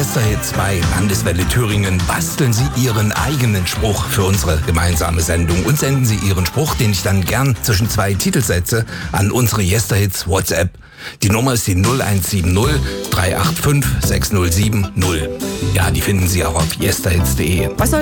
Yesterhits bei Landeswelle Thüringen basteln Sie Ihren eigenen Spruch für unsere gemeinsame Sendung und senden Sie Ihren Spruch, den ich dann gern zwischen 2 Titelsätze an unsere Yesterhits WhatsApp. Die Nummer ist die 0170 385 6070. Ja, die finden Sie auch auf yesterhits.de. Was soll